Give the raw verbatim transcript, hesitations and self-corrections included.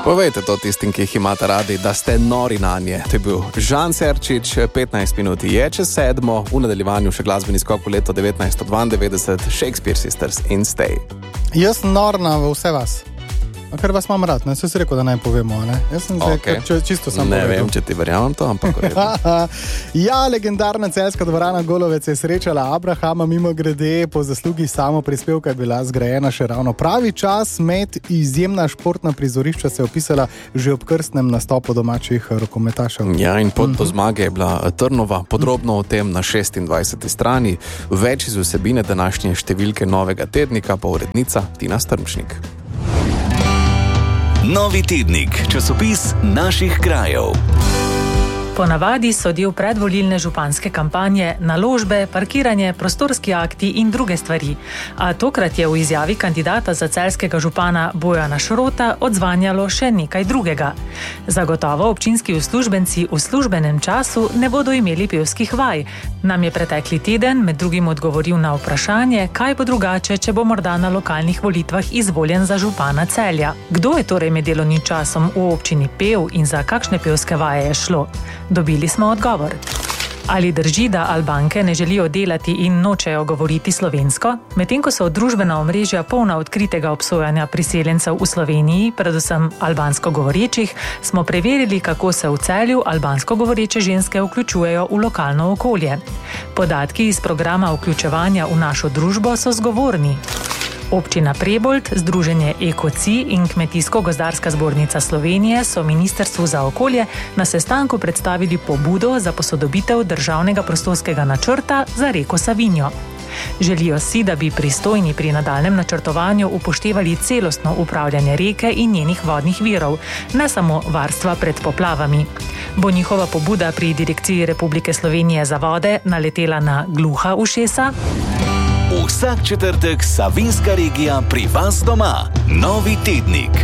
Povejte to tistim, ki jih imate radi, da ste nori na nje. To je bil Žan Serčič, petnajst minut je čez sedmo, v nadaljevanju še glasbeni skok v leto devetnajststo dvaindevetdeset, Shakespeare Sisters in Stay. Jaz sem norna v vse vas. Ker vas imam rad, ne? Se si rekel, da naj povemo, ne? Jaz sem zdaj, Okay. če, čisto sam Ne povedal. vem, če ti verjamem to, ampak Ja, legendarna celjska dvorana Golovec je srečala Abrahama, mimo grede, po zaslugi samo prispevka je bila zgrajena še ravno pravi čas. Med izjemna športna prizorišča se je opisala že ob krstnem nastopu domačih rokometašev. Ja, in pot do zmage je bila trnova. Podrobno o tem na šestindvajseti strani. Več iz vsebine današnje številke Novega tednika pa urednica Tina Strmšnik. Novi tednik, časopis naših krajev. Ponavadi so del predvolilne županske kampanje naložbe, parkiranje, prostorski akti in druge stvari. A tokrat je v izjavi kandidata za celjskega župana Bojana Šrota odzvanjalo še nekaj drugega. Zagotovo občinski uslužbenci v službenem času ne bodo imeli pevskih vaj. Nam je pretekli teden med drugim odgovoril na vprašanje, kaj bo drugače, če bo morda na lokalnih volitvah izvoljen za župana Celja. Kdo je torej med delovnim časom v občini pel in za kakšne pevske vaje je šlo? Dobili smo odgovor. Ali drži, da Albanke ne želijo delati in nočejo govoriti slovensko? Medtem ko so družbena omrežja polna odkritega obsojanja priseljencev v Sloveniji, predvsem albansko govorečih, smo preverili, kako se v Celju albansko govoreče ženske vključujejo v lokalno okolje. Podatki iz programa vključevanja v našo družbo so zgovorni. Občina Prebold, Združenje Eko-ci in Kmetijsko-gozdarska zbornica Slovenije so Ministrstvu za okolje na sestanku predstavili pobudo za posodobitev državnega prostorskega načrta za reko Savinjo. Želijo si, da bi pristojni pri nadaljnjem načrtovanju upoštevali celostno upravljanje reke in njenih vodnih virov, ne samo varstva pred poplavami. Bo njihova pobuda pri Direkciji Republike Slovenije za vode naletela na gluha ušesa? Vsak četrtek Savinjska regija pri vas doma. Novi tednik.